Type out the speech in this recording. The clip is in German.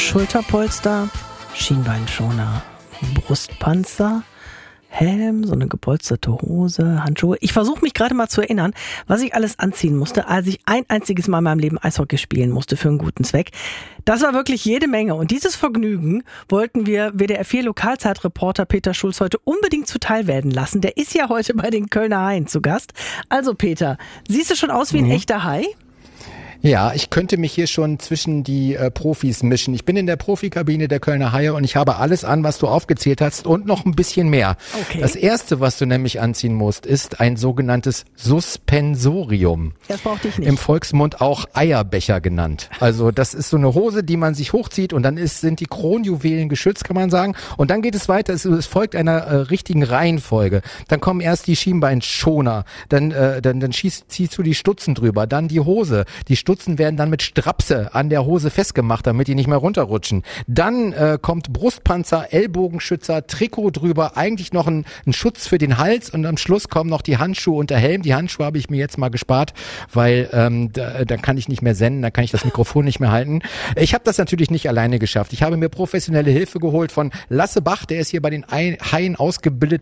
Schulterpolster, Schienbeinschoner, Brustpanzer, Helm, so eine gepolsterte Hose, Handschuhe. Ich versuche mich gerade mal zu erinnern, was ich alles anziehen musste, als ich ein einziges Mal in meinem Leben Eishockey spielen musste für einen guten Zweck. Das war wirklich jede Menge. Und dieses Vergnügen wollten wir WDR 4 Lokalzeitreporter Peter Schulz heute unbedingt zuteil werden lassen. Der ist ja heute bei den Kölner Haien zu Gast. Also Peter, siehst du schon aus wie ein echter Hai? Ja, ich könnte mich hier schon zwischen die Profis mischen. Ich bin in der Profikabine der Kölner Haie und ich habe alles an, was du aufgezählt hast und noch ein bisschen mehr. Okay. Das erste, was du nämlich anziehen musst, ist ein sogenanntes Suspensorium. Das brauchte ich nicht. Im Volksmund auch Eierbecher genannt. Also das ist so eine Hose, die man sich hochzieht und dann sind die Kronjuwelen geschützt, kann man sagen. Und dann geht es weiter, es folgt einer richtigen Reihenfolge. Dann kommen erst die Schienbeinschoner, dann ziehst du die Stutzen drüber, dann die Hose, die Stutzen werden dann mit Strapse an der Hose festgemacht, damit die nicht mehr runterrutschen. Dann kommt Brustpanzer, Ellbogenschützer, Trikot drüber, eigentlich noch ein Schutz für den Hals und am Schluss kommen noch die Handschuhe und der Helm. Die Handschuhe habe ich mir jetzt mal gespart, weil da kann ich nicht mehr senden, da kann ich das Mikrofon nicht mehr halten. Ich habe das natürlich nicht alleine geschafft. Ich habe mir professionelle Hilfe geholt von Lasse Bach, der ist hier bei den Haien ausgebildeter